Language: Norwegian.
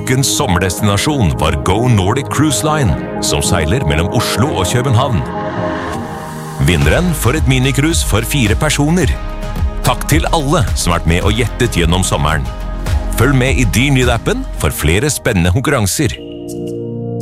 Ukens sommerdestinasjon var Go Nordic Cruise Line, som seiler mellom Oslo og København. Vinneren får et minicruise for 4 personer. Takk til alle som har vært med og gjettet gjennom sommeren. Følg med i Din Lyd-appen for flere spennende konkurranser.